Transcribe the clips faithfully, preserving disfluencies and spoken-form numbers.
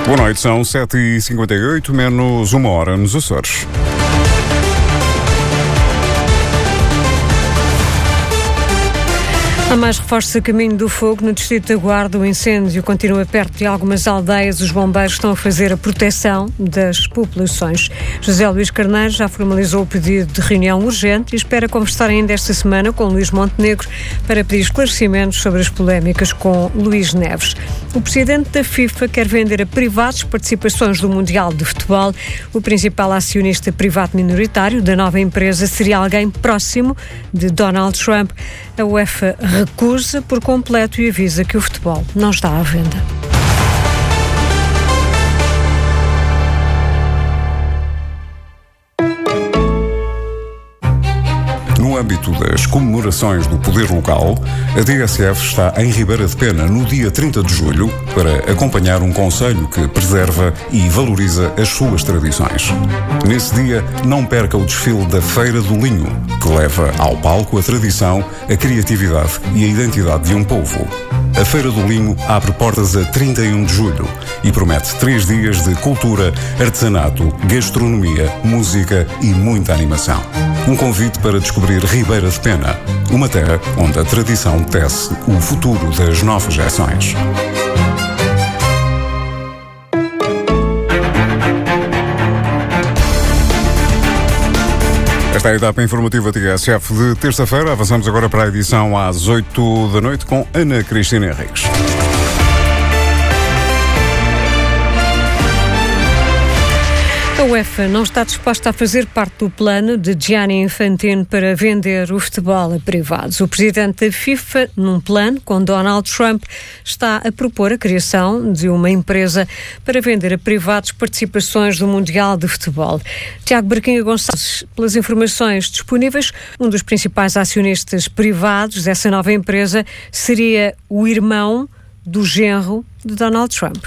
Boa noite, são sete e cinquenta e oito, menos uma hora nos Açores. Há mais reforços a caminho do fogo no Distrito da Guarda. O incêndio continua perto de algumas aldeias. Os bombeiros estão a fazer a proteção das populações. José Luís Carneiro já formalizou o pedido de reunião urgente e espera conversar ainda esta semana com Luís Montenegro para pedir esclarecimentos sobre as polémicas com Luís Neves. O presidente da FIFA quer vender a privados participações do Mundial de Futebol. O principal acionista privado minoritário da nova empresa seria alguém próximo de Donald Trump. A UEFA recusa por completo e avisa que o futebol não está à venda. No âmbito das comemorações do poder local, a D S F está em Ribeira de Pena no dia trinta de julho para acompanhar um concelho que preserva e valoriza as suas tradições. Nesse dia, não perca o desfile da Feira do Linho, que leva ao palco a tradição, a criatividade e a identidade de um povo. A Feira do Linho abre portas a trinta e um de julho e promete três dias de cultura, artesanato, gastronomia, música e muita animação. Um convite para descobrir Ribeira de Pena, uma terra onde a tradição tece o futuro das novas gerações. Esta é a etapa informativa T S F de terça-feira. Avançamos agora para a edição às oito da noite com Ana Cristina Henriques. A UEFA não está disposta a fazer parte do plano de Gianni Infantino para vender o futebol a privados. O presidente da FIFA, num plano com Donald Trump, está a propor a criação de uma empresa para vender a privados participações do Mundial de Futebol. Tiago Barquinha Gonçalves, pelas informações disponíveis, um dos principais acionistas privados dessa nova empresa seria o irmão do genro de Donald Trump.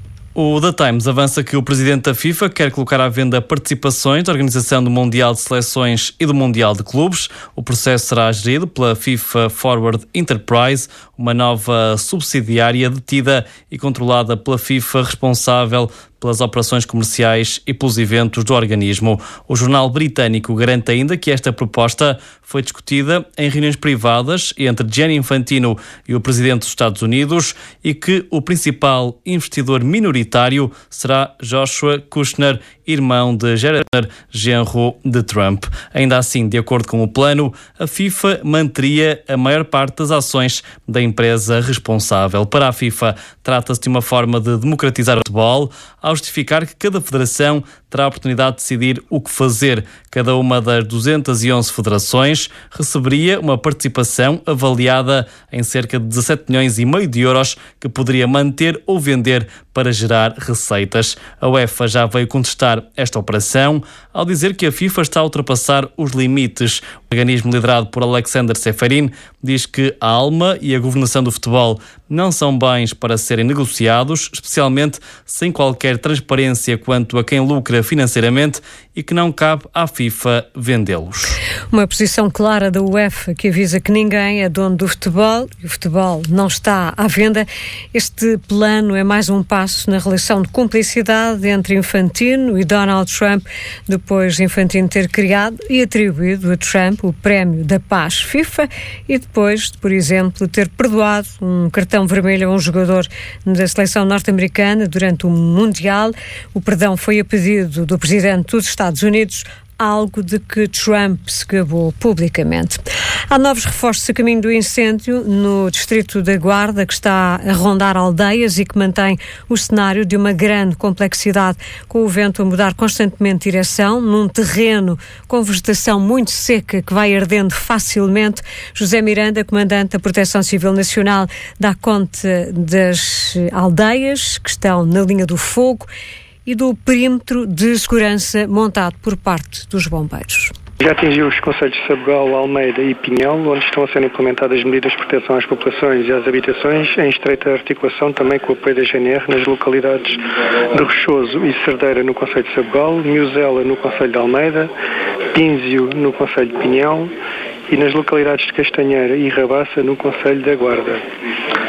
O The Times avança que o presidente da FIFA quer colocar à venda participações da Organização do Mundial de Seleções e do Mundial de Clubes. O processo será gerido pela FIFA Forward Enterprise, uma nova subsidiária detida e controlada pela FIFA, responsável pelas operações comerciais e pelos eventos do organismo. O jornal britânico garante ainda que esta proposta foi discutida em reuniões privadas entre Gianni Infantino e o presidente dos Estados Unidos e que o principal investidor minoritário será Joshua Kushner, irmão de Jared Kushner, genro de Trump. Ainda assim, de acordo com o plano, a FIFA manteria a maior parte das ações da empresa responsável. Para a FIFA, trata-se de uma forma de democratizar o futebol, ao justificar que cada federação terá a oportunidade de decidir o que fazer. Cada uma das duzentas e onze federações receberia uma participação avaliada em cerca de dezassete milhões e meio de euros que poderia manter ou vender para gerar receitas. A UEFA já veio contestar esta operação ao dizer que a FIFA está a ultrapassar os limites. O organismo liderado por Alexander Ceferin diz que a alma e a governação do futebol não são bens para serem negociados, especialmente sem qualquer transparência quanto a quem lucra financeiramente e que não cabe à FIFA vendê-los. Uma posição clara da UEFA que avisa que ninguém é dono do futebol e o futebol não está à venda. Este plano é mais um passo na relação de cumplicidade entre Infantino e Donald Trump, depois de Infantino ter criado e atribuído a Trump o Prémio da Paz FIFA e depois de, por exemplo, ter perdoado um cartão vermelho a um jogador da seleção norte-americana durante o Mundial. O perdão foi a pedido do presidente dos Estados Unidos, algo de que Trump se gabou publicamente. Há novos reforços a caminho do incêndio no Distrito da Guarda, que está a rondar aldeias e que mantém o cenário de uma grande complexidade, com o vento a mudar constantemente de direção, num terreno com vegetação muito seca que vai ardendo facilmente. José Miranda, comandante da Proteção Civil Nacional, dá conta das aldeias que estão na linha do fogo e do perímetro de segurança montado por parte dos bombeiros. Já atingiu os concelhos de Sabugal, Almeida e Pinhel, onde estão a ser implementadas medidas de proteção às populações e às habitações, em estreita articulação também com o apoio da G N R nas localidades de Rochoso e Cerdeira no concelho de Sabugal, Miuzela no concelho de Almeida, Pínzio no concelho de Pinhel e nas localidades de Castanheira e Rabaça no concelho da Guarda.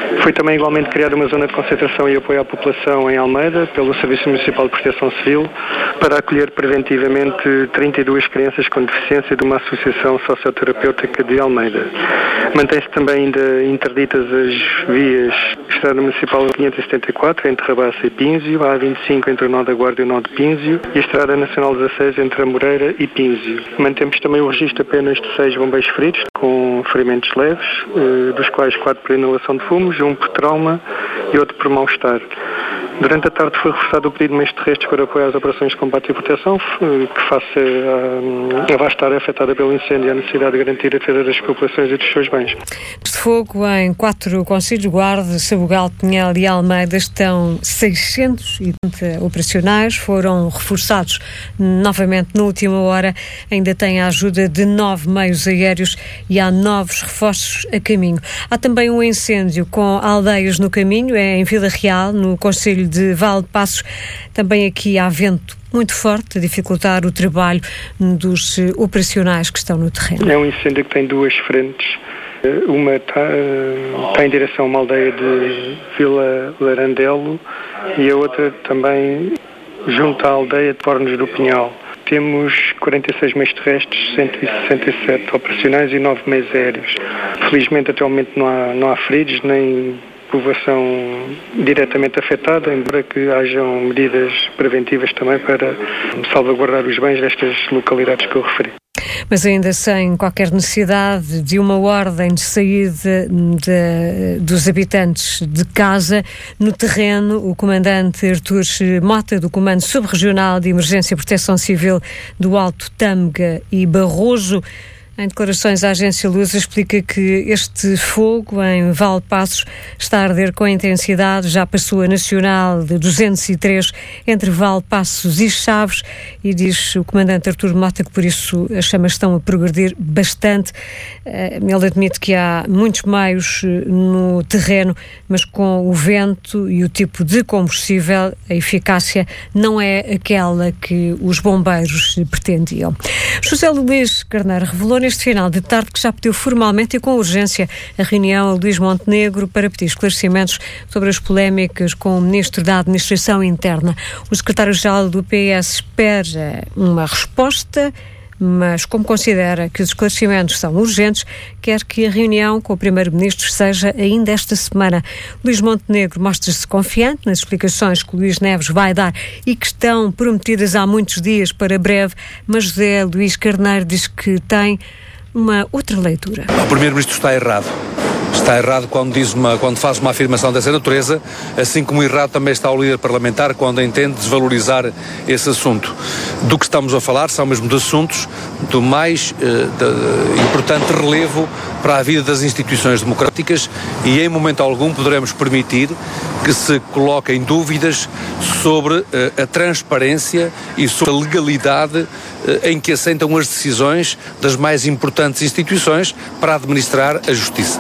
Foi também igualmente criada uma zona de concentração e apoio à população em Almeida pelo Serviço Municipal de Proteção Civil para acolher preventivamente trinta e duas crianças com deficiência de uma associação socioterapêutica de Almeida. Mantém-se também ainda interditas as vias Estrada Municipal quinhentos e setenta e quatro entre Rabassa e Pínzio, a A vinte e cinco entre o Nó da Guarda e o Nó de Pínzio e a Estrada Nacional dezasseis entre a Moreira e Pínzio. Mantemos também o registro apenas de seis bombeiros feridos com ferimentos leves, dos quais quatro por inalação de fumos, um por trauma e outro por mal-estar. Durante a tarde foi reforçado o pedido de meios terrestres para apoiar as operações de combate e proteção, que face a, a vasta área afetada pelo incêndio e a necessidade de garantir a defesa das populações e dos seus bens. De fogo em quatro concelhos, Guarda, Sabugal, Pinhal e Almeida, estão seiscentos e trinta operacionais, foram reforçados novamente na última hora, ainda tem a ajuda de nove meios aéreos e há novos reforços a caminho. Há também um incêndio com aldeias no caminho, é em Vila Real, no concelho de Valdepassos. Também aqui há vento muito forte a dificultar o trabalho dos operacionais que estão no terreno. É um incêndio que tem duas frentes. Uma está, está em direção a uma aldeia de Vila Larandelo e a outra também junto à aldeia de Fornos do Pinhal. Temos quarenta e seis meios terrestres, cento e sessenta e sete operacionais e nove meios aéreos. Felizmente até o momento não há, não há feridos nem povoação diretamente afetada, embora que hajam medidas preventivas também para salvaguardar os bens destas localidades que eu referi. Mas ainda sem qualquer necessidade de uma ordem de saída de, dos habitantes de casa, no terreno, o comandante Artur Mota, do Comando Subregional de Emergência e Proteção Civil do Alto Tâmega e Barroso, em declarações à Agência Lusa, explica que este fogo em Valdepassos está a arder com intensidade, já passou a nacional de duzentos e três entre Valdepassos e Chaves, e diz o comandante Artur Mota que por isso as chamas estão a progredir bastante. Ele admite que há muitos meios no terreno, mas com o vento e o tipo de combustível, a eficácia não é aquela que os bombeiros pretendiam. José Luís Carneiro revelou neste final de tarde que já pediu formalmente e com urgência a reunião a Luís Montenegro para pedir esclarecimentos sobre as polémicas com o Ministro da Administração Interna. O secretário-geral do P S espera uma resposta, mas como considera que os esclarecimentos são urgentes, quer que a reunião com o Primeiro-Ministro seja ainda esta semana. Luís Montenegro mostra-se confiante nas explicações que o Luís Neves vai dar e que estão prometidas há muitos dias para breve, mas José Luís Carneiro diz que tem uma outra leitura. O Primeiro-Ministro está errado. Está errado quando, diz uma, quando faz uma afirmação dessa natureza, assim como errado também está o líder parlamentar quando entende desvalorizar esse assunto. Do que estamos a falar são mesmo de assuntos do mais eh, de, importante relevo para a vida das instituições democráticas e em momento algum poderemos permitir que se coloquem dúvidas sobre eh, a transparência e sobre a legalidade eh, em que assentam as decisões das mais importantes instituições para administrar a justiça.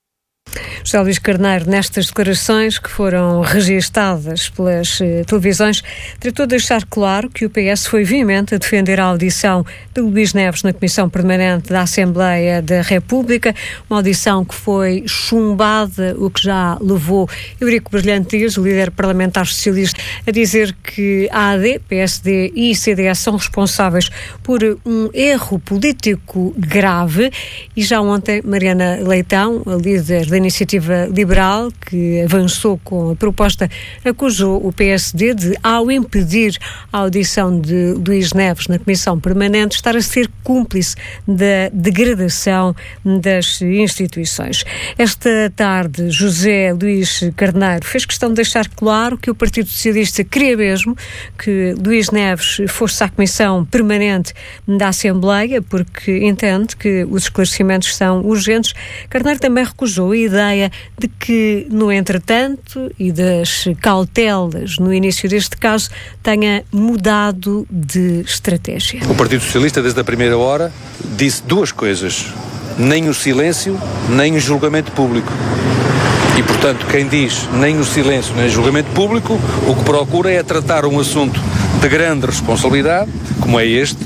José Luís Carneiro, nestas declarações que foram registadas pelas eh, televisões, tratou de deixar claro que o P S foi veemente a defender a audição de Luís Neves na Comissão Permanente da Assembleia da República, uma audição que foi chumbada, o que já levou Eurico Brilhantes, o líder parlamentar socialista, a dizer que a A D, P S D e C D S são responsáveis por um erro político grave. E já ontem, Mariana Leitão, a líder da Iniciativa Liberal, que avançou com a proposta, acusou o P S D de, ao impedir a audição de Luís Neves na Comissão Permanente, estar a ser cúmplice da degradação das instituições. Esta tarde, José Luís Carneiro fez questão de deixar claro que o Partido Socialista queria mesmo que Luís Neves fosse à Comissão Permanente da Assembleia, porque entende que os esclarecimentos são urgentes. Carneiro também recusou a ideia de que, no entretanto, e das cautelas no início deste caso, tenha mudado de estratégia. O Partido Socialista, desde a primeira hora, disse duas coisas: nem o silêncio, nem o julgamento público. E, portanto, quem diz nem o silêncio, nem o julgamento público, o que procura é tratar um assunto de grande responsabilidade, como é este,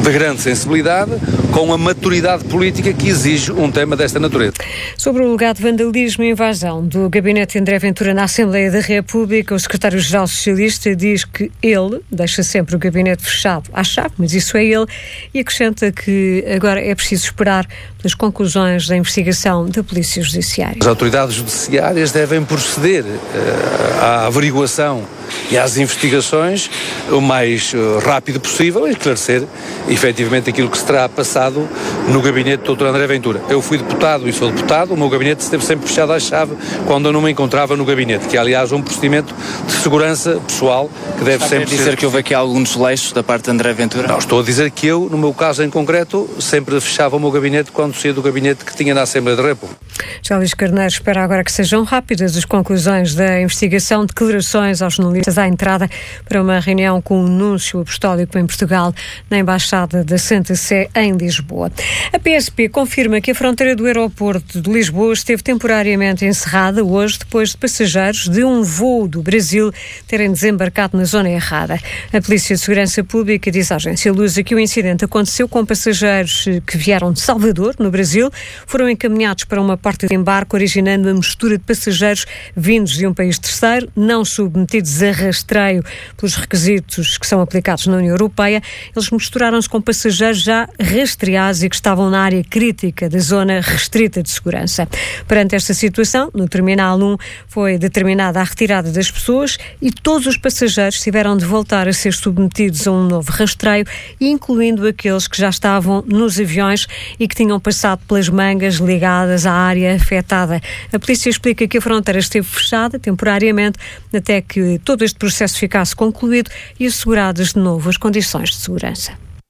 de grande sensibilidade, com a maturidade política que exige um tema desta natureza. Sobre o legado de vandalismo e invasão do gabinete de André Ventura na Assembleia da República, o secretário-geral socialista diz que ele deixa sempre o gabinete fechado à chave, mas isso é ele, e acrescenta que agora é preciso esperar pelas conclusões da investigação da Polícia Judiciária. As autoridades judiciárias devem proceder uh, à averiguação e às investigações o mais uh, rápido possível e esclarecer efetivamente aquilo que se terá passado no gabinete do doutor André Ventura. Eu fui deputado e sou deputado, o meu gabinete esteve sempre fechado à chave quando eu não me encontrava no gabinete, que é aliás um procedimento de segurança pessoal que deve Está sempre a dizer ser... que houve aqui alguns desleixos da parte de André Ventura? Não, estou a dizer que eu, no meu caso em concreto, sempre fechava o meu gabinete quando saía do gabinete que tinha na Assembleia da República. Já Luís Carneiro espera agora que sejam rápidas as conclusões da investigação, declarações aos jornalistas à entrada para uma reunião com o Núncio Apostólico em Portugal, na Embaixada da Santa Sé, em Lisboa. A P S P confirma que a fronteira do aeroporto de Lisboa esteve temporariamente encerrada hoje, depois de passageiros de um voo do Brasil terem desembarcado na zona errada. A Polícia de Segurança Pública diz à agência Lusa que o incidente aconteceu com passageiros que vieram de Salvador, no Brasil, foram encaminhados para uma porta de embarque, originando uma mistura de passageiros vindos de um país terceiro, não submetidos a rastreio pelos requisitos que são aplicados na União Europeia. Eles misturaram-se com passageiros já rastreados e que estavam na área crítica da zona restrita de segurança. Perante esta situação, no Terminal um foi determinada a retirada das pessoas e todos os passageiros tiveram de voltar a ser submetidos a um novo rastreio, incluindo aqueles que já estavam nos aviões e que tinham passado pelas mangas ligadas à área afetada. A polícia explica que a fronteira esteve fechada temporariamente até que todo este processo ficasse concluído e asseguradas de novo as condições de segurança.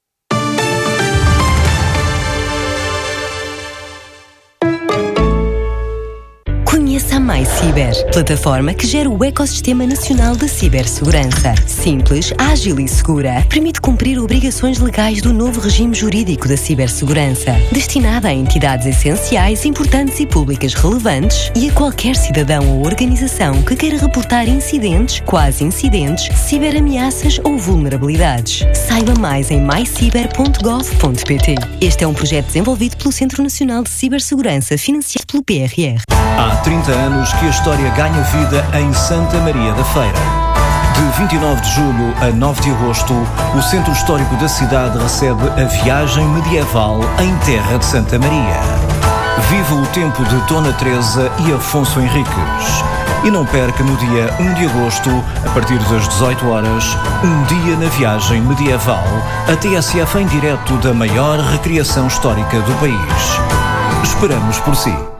Conheça a MyCiber, plataforma que gera o ecossistema nacional da cibersegurança. Simples, ágil e segura, permite cumprir obrigações legais do novo regime jurídico da cibersegurança, destinada a entidades essenciais, importantes e públicas relevantes e a qualquer cidadão ou organização que queira reportar incidentes, quase incidentes, ciberameaças ou vulnerabilidades. Saiba mais em my ciber ponto gov ponto pt. Este é um projeto desenvolvido pelo Centro Nacional de Cibersegurança, financiado pelo P R R. Há trinta anos que a história ganha vida em Santa Maria da Feira. De vinte e nove de julho a nove de agosto, o Centro Histórico da cidade recebe a viagem medieval em terra de Santa Maria. Viva o tempo de Dona Teresa e Afonso Henriques. E não perca no dia um de agosto, a partir das dezoito horas, um dia na viagem medieval, a T S F em direto da maior recriação histórica do país. Esperamos por si.